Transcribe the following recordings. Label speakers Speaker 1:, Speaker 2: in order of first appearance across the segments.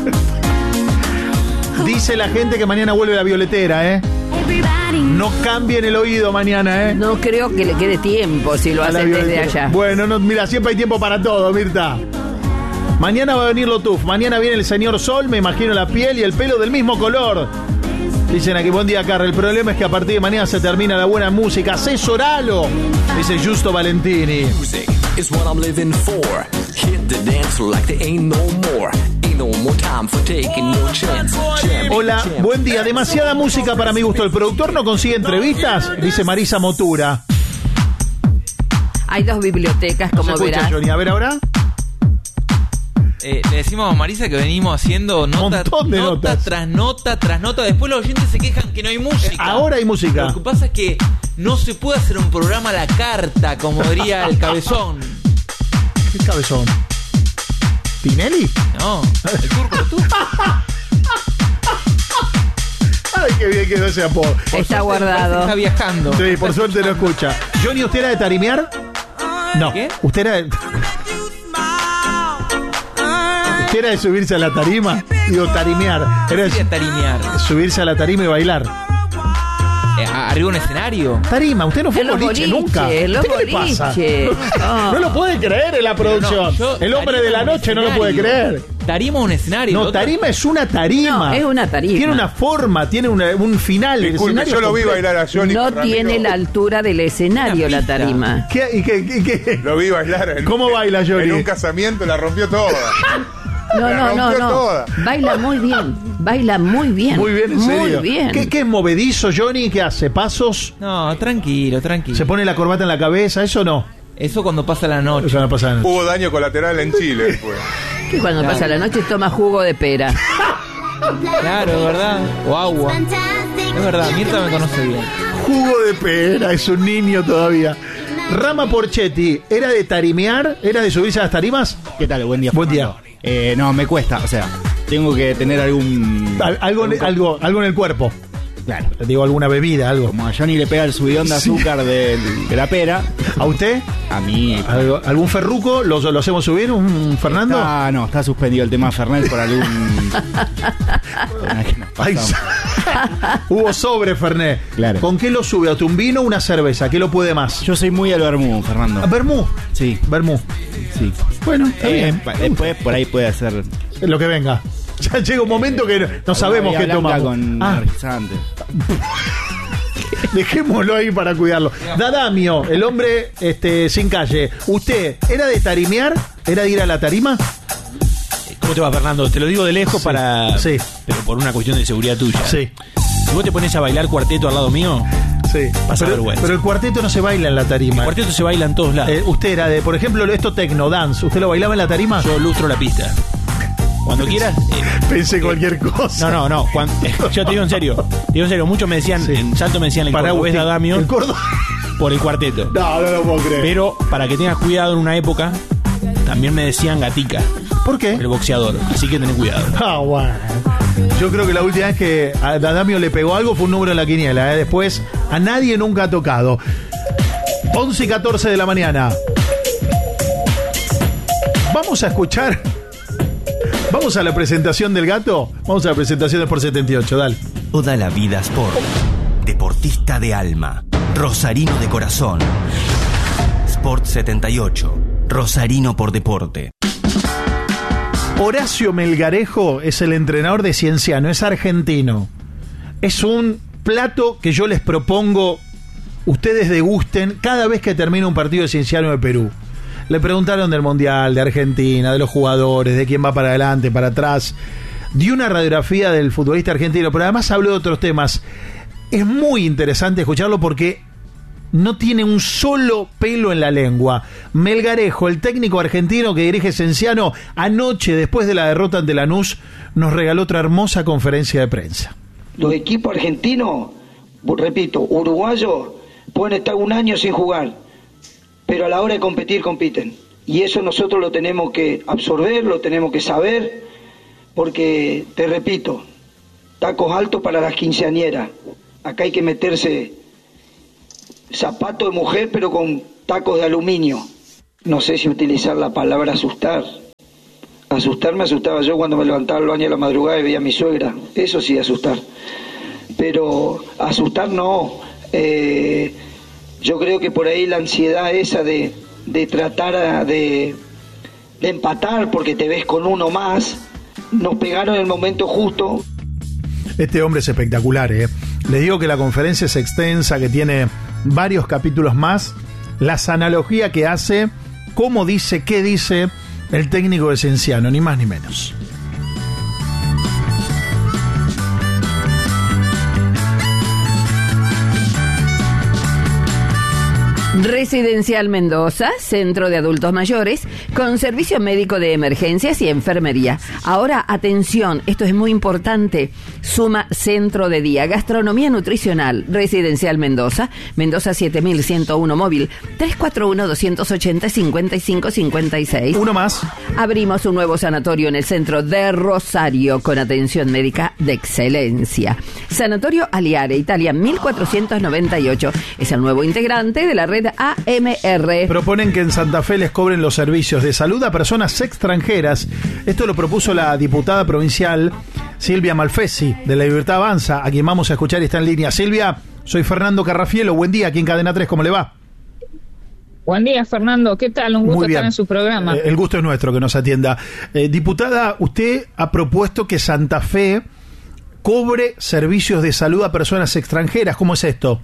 Speaker 1: Dice la gente que mañana vuelve la violetera, ¿eh? No cambien el oído mañana, ¿eh?
Speaker 2: No creo que le quede tiempo si lo hacen desde allá.
Speaker 1: Bueno, no, mira, siempre hay tiempo para todo, Mirta. Mañana va a venir Lotuf, mañana viene el señor Sol, me imagino la piel y el pelo del mismo color. Dicen aquí, buen día, Carl. El problema es que a partir de mañana se termina la buena música. Asesoralo, dice Justo Valentini. Hola, buen día. Demasiada música para mi gusto. ¿El productor no consigue entrevistas? Dice Marisa Motura.
Speaker 2: Hay dos bibliotecas, como verás.
Speaker 1: Johnny. A ver ahora.
Speaker 3: Le decimos a Marisa que venimos haciendo nota tras nota tras nota. Después los oyentes se quejan que no hay música.
Speaker 1: Ahora hay música.
Speaker 3: Lo que pasa es que no se puede hacer un programa a la carta, como diría el Cabezón.
Speaker 1: ¿Qué Cabezón? ¿Tinelli?
Speaker 3: No, el turco.
Speaker 1: Ay, qué bien quedó ese apodo.
Speaker 2: Está guardado.
Speaker 3: Está viajando.
Speaker 1: Sí, por suerte lo escucha. Johnny, ¿usted era de tarimear? No.
Speaker 3: ¿Qué?
Speaker 1: ¿Usted era de... ¿Usted era de subirse a la tarima? Digo, tarimear. Era
Speaker 3: ¿Qué tarimear?
Speaker 1: subirse a la tarima y bailar.
Speaker 3: ¿Arriba un escenario?
Speaker 1: Tarima, usted no fue boliche nunca. ¿Qué le pasa? No lo puede creer en la producción. El hombre de la noche no lo puede creer.
Speaker 3: Tarima un escenario.
Speaker 1: No, tarima es una tarima.
Speaker 2: No, es una tarima.
Speaker 1: Tiene una forma, tiene un final.
Speaker 4: Disculpe, yo lo vi bailar a Johnny.
Speaker 2: No tiene la altura del escenario la tarima.
Speaker 1: ¿Qué?
Speaker 4: Lo vi bailar.
Speaker 1: ¿Cómo baila Johnny?
Speaker 4: En un casamiento la rompió toda.
Speaker 2: No. Baila muy bien. Muy bien, en serio. Muy bien.
Speaker 1: ¿Qué es movedizo, Johnny? ¿Qué hace? ¿Pasos?
Speaker 3: No, tranquilo.
Speaker 1: ¿Se pone la corbata en la cabeza? ¿Eso no?
Speaker 3: Eso cuando pasa la noche.
Speaker 1: Eso no pasa la noche.
Speaker 4: Hubo daño colateral en Chile después.
Speaker 2: Que cuando pasa la noche toma jugo de pera.
Speaker 3: Claro, es verdad. O agua. Es verdad, Mirta me conoce bien.
Speaker 1: Jugo de pera, es un niño todavía. Rama Porchetti, ¿era de tarimear? ¿Era de subirse a las tarimas?
Speaker 5: ¿Qué tal? Buen día.
Speaker 1: Buen día.
Speaker 5: No, me cuesta, o sea, tengo que tener
Speaker 1: algo en el cuerpo.
Speaker 5: Claro.
Speaker 1: Te digo, alguna bebida, algo.
Speaker 5: Como a Johnny le pega el subidón de azúcar de la pera.
Speaker 1: ¿A usted?
Speaker 5: A mí.
Speaker 1: ¿Algún ferruco? ¿Lo hacemos subir? ¿Un Fernando?
Speaker 5: No, está suspendido el tema Fernet por algún...
Speaker 1: Hubo sobre Fernet.
Speaker 5: Claro.
Speaker 1: ¿Con qué lo sube? ¿A un vino o una cerveza? ¿Qué lo puede más?
Speaker 5: Yo soy muy al vermú, Fernando.
Speaker 1: ¿A vermú?
Speaker 5: Sí.
Speaker 1: Vermú.
Speaker 5: Sí.
Speaker 1: Bueno, está bien.
Speaker 5: Después por ahí puede hacer...
Speaker 1: Lo que venga. Ya llega un momento que no sabemos qué tomamos.
Speaker 5: Con energizante.
Speaker 1: Dejémoslo ahí para cuidarlo. Dadamio, el hombre sin calle. ¿Usted era de tarimear? ¿Era de ir a la tarima?
Speaker 6: ¿Cómo te va, Fernando? Te lo digo de lejos para...
Speaker 1: Sí.
Speaker 6: Pero por una cuestión de seguridad tuya.
Speaker 1: Sí.
Speaker 6: Si vos te pones a bailar cuarteto al lado mío...
Speaker 1: Sí.
Speaker 6: Pasa vergüenza.
Speaker 1: Pero el cuarteto no se baila en la tarima.
Speaker 6: El cuarteto se baila en todos lados.
Speaker 1: Usted era de, por ejemplo, esto Tecno Dance. ¿Usted lo bailaba en la tarima?
Speaker 6: Yo lustro la pista. Cuando quieras.
Speaker 1: Pensé cualquier cosa.
Speaker 6: No. Yo te digo en serio. Muchos me decían,
Speaker 1: sí.
Speaker 6: En Salto me decían el cordobés de Adamio.
Speaker 1: El cordobés.
Speaker 6: Por el cuarteto.
Speaker 1: No lo puedo creer.
Speaker 6: Pero para que tengas cuidado en una época, también me decían gatica.
Speaker 1: ¿Por qué?
Speaker 6: Por el boxeador. Así que tenés cuidado.
Speaker 1: Bueno. Yo creo que la última vez que a Adamio le pegó algo fue un número en la quiniela. Después a nadie nunca ha tocado. 11:14 de la mañana. Vamos a escuchar. Vamos a la presentación del gato. Vamos a la presentación de Sport 78. Dale.
Speaker 7: Toda la vida Sport. Deportista de alma. Rosarino de corazón. Sport 78. Rosarino por deporte.
Speaker 1: Horacio Melgarejo es el entrenador de Cienciano. Es argentino. Es un plato que yo les propongo ustedes degusten cada vez que termina un partido de Cienciano de Perú. Le preguntaron del Mundial, de Argentina, de los jugadores, de quién va para adelante, para atrás. Dio una radiografía del futbolista argentino, pero además habló de otros temas. Es muy interesante escucharlo porque no tiene un solo pelo en la lengua. Melgarejo, el técnico argentino que dirige Cienciano, anoche, después de la derrota ante Lanús, nos regaló otra hermosa conferencia de prensa.
Speaker 8: Los equipos argentinos, repito, uruguayos, pueden estar un año sin jugar, pero a la hora de competir, compiten. Y eso nosotros lo tenemos que absorber, lo tenemos que saber, porque, te repito, tacos altos para las quinceañeras. Acá hay que meterse zapato de mujer, pero con tacos de aluminio. No sé si utilizar la palabra asustar. Asustar me asustaba yo cuando me levantaba al baño a la madrugada y veía a mi suegra. Eso sí, asustar. Pero asustar no. Yo creo que por ahí la ansiedad esa de tratar de empatar porque te ves con uno más, nos pegaron en el momento justo.
Speaker 1: Este hombre es espectacular, ¿eh? Les digo que la conferencia es extensa, que tiene varios capítulos más. Las analogías que hace, cómo dice, qué dice el técnico de Cienciano, ni más ni menos.
Speaker 2: Residencial Mendoza, centro de adultos mayores, con servicio médico de emergencias y enfermería. Ahora, atención, esto es muy importante, suma centro de día, gastronomía nutricional, Residencial Mendoza, Mendoza 7101 móvil, 341-280-5556.
Speaker 1: Uno más.
Speaker 2: Abrimos un nuevo sanatorio en el centro de Rosario, con atención médica de excelencia. Sanatorio Aliare, Italia 1498, es el nuevo integrante de la red AMR.
Speaker 1: Proponen que en Santa Fe les cobren los servicios de salud a personas extranjeras. Esto lo propuso la diputada provincial Silvia Malfesi, de La Libertad Avanza, a quien vamos a escuchar y está en línea. Silvia, soy Fernando Carrafielo, buen día aquí en Cadena 3, ¿cómo le va?
Speaker 9: Buen día, Fernando, ¿qué tal? Un gusto estar en su programa.
Speaker 1: El gusto es nuestro que nos atienda. Diputada, usted ha propuesto que Santa Fe cobre servicios de salud a personas extranjeras. ¿Cómo es esto?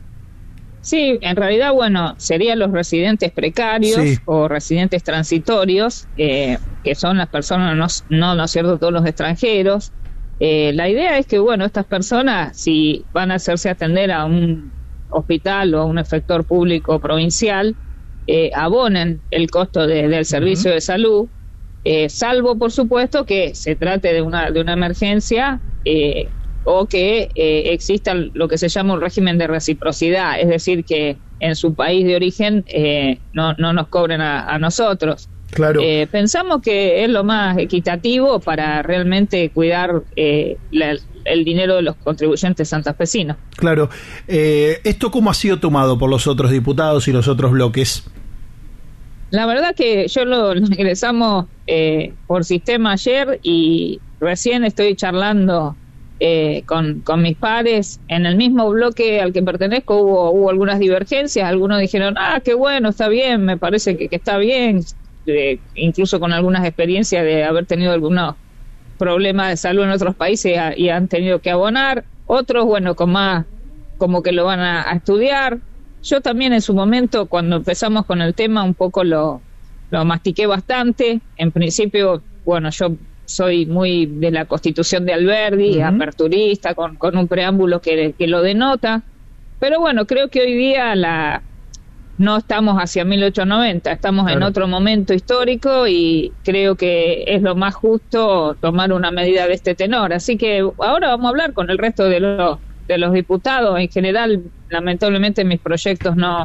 Speaker 9: Sí, en realidad, bueno, serían los residentes precarios, sí, o residentes transitorios, que son las personas, no es cierto, todos los extranjeros. La idea es que, bueno, estas personas, si van a hacerse atender a un hospital o a un efector público provincial, abonen el costo del servicio de salud, salvo, por supuesto, que se trate de una emergencia, o que exista lo que se llama un régimen de reciprocidad, es decir, que en su país de origen no nos cobren a nosotros.
Speaker 1: Claro.
Speaker 9: Pensamos que es lo más equitativo para realmente cuidar el dinero de los contribuyentes santafesinos.
Speaker 1: Claro. ¿Esto cómo ha sido tomado por los otros diputados y los otros bloques?
Speaker 9: La verdad que yo lo ingresamos por sistema ayer y recién estoy charlando con mis pares. En el mismo bloque al que pertenezco hubo algunas divergencias. Algunos dijeron, qué bueno, está bien, me parece que está bien, incluso con algunas experiencias de haber tenido algunos problemas de salud en otros países y han tenido que abonar. Otros, bueno, como que lo van a estudiar. Yo también en su momento, cuando empezamos con el tema, un poco lo mastiqué bastante. En principio, bueno, yo soy muy de la Constitución de Alberdi, aperturista, con un preámbulo que lo denota, pero bueno, creo que hoy día no estamos hacia 1890, estamos en otro momento histórico y creo que es lo más justo tomar una medida de este tenor. Así que ahora vamos a hablar con el resto de los diputados. En general, lamentablemente, mis proyectos no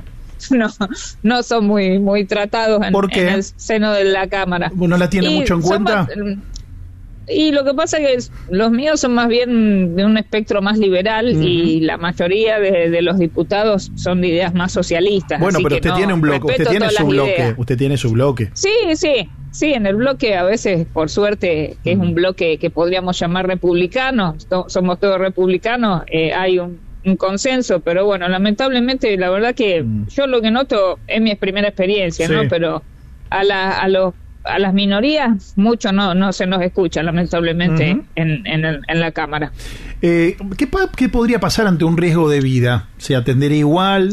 Speaker 9: son muy tratados en el seno de la Cámara.
Speaker 1: ¿No la tiene mucho en cuenta?
Speaker 9: Y lo que pasa es que los míos son más bien de un espectro más liberal, y la mayoría de los diputados son de ideas más socialistas.
Speaker 1: Bueno, pero usted tiene un bloque, usted tiene su bloque.
Speaker 9: Sí, en el bloque a veces, por suerte, que es un bloque que podríamos llamar republicano, somos todos republicanos, hay un consenso, pero bueno, lamentablemente, la verdad que yo lo que noto es mi primera experiencia, ¿no? Pero a las minorías mucho no se nos escucha, lamentablemente, en la Cámara.
Speaker 1: ¿Qué podría pasar ante un riesgo de vida? ¿Se atendería igual?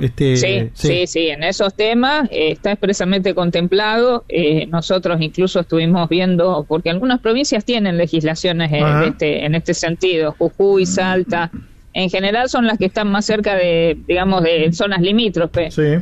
Speaker 9: Sí, en esos temas está expresamente contemplado. Nosotros incluso estuvimos viendo, porque algunas provincias tienen legislaciones en este sentido, Jujuy, Salta, en general son las que están más cerca de zonas limítrofes.
Speaker 1: Sí.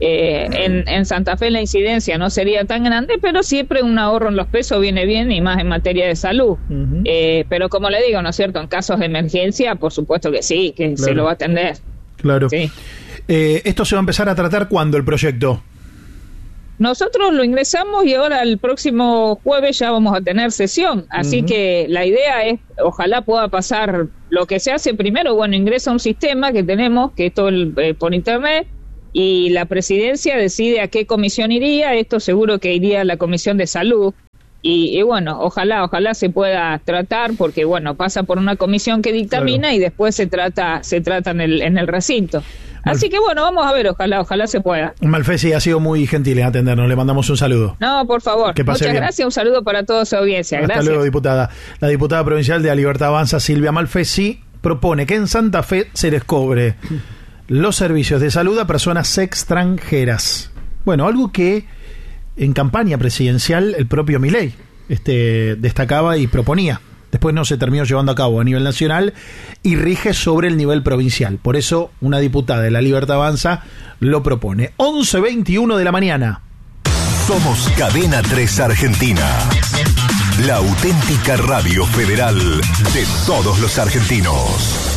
Speaker 9: En Santa Fe la incidencia no sería tan grande, pero siempre un ahorro en los pesos viene bien, y más en materia de salud. Pero como le digo, ¿no es cierto? En casos de emergencia, por supuesto que sí, que se lo va a atender.
Speaker 1: Claro.
Speaker 9: Sí.
Speaker 1: ¿Esto se va a empezar a tratar cuándo, el proyecto?
Speaker 9: Nosotros lo ingresamos y ahora el próximo jueves ya vamos a tener sesión, así que la idea es, ojalá pueda pasar lo que se hace primero. Bueno, ingresa un sistema que tenemos, que es todo por internet, y la presidencia decide a qué comisión iría. Esto seguro que iría a la Comisión de Salud, Y bueno, ojalá se pueda tratar, porque bueno, pasa por una comisión que dictamina, claro, y después se trata en el recinto. Así que bueno, vamos a ver, ojalá se pueda.
Speaker 1: Malfesi ha sido muy gentil en atendernos, le mandamos un saludo.
Speaker 9: No, por favor, muchas gracias, un saludo para toda su audiencia.
Speaker 1: Hasta
Speaker 9: Gracias.
Speaker 1: luego, diputada. La diputada provincial de La Libertad Avanza, Silvia Malfesi, propone que en Santa Fe se les cobre los servicios de salud a personas extranjeras. Bueno, algo que en campaña presidencial el propio Milei destacaba y proponía. Después no se terminó llevando a cabo a nivel nacional y rige sobre el nivel provincial. Por eso una diputada de La Libertad Avanza lo propone. 11:21 de la mañana.
Speaker 10: Somos Cadena 3 Argentina, la auténtica radio federal de todos los argentinos.